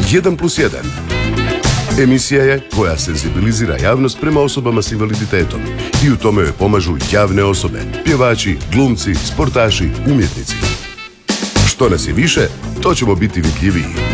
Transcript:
1+1. Emisija je koja senzibilizira javnost prema osobama s invaliditetom i u tome joj pomažu javne osobe, pjevači, glumci, sportaši, umjetnici. Što nas je više, to ćemo biti vidljiviji.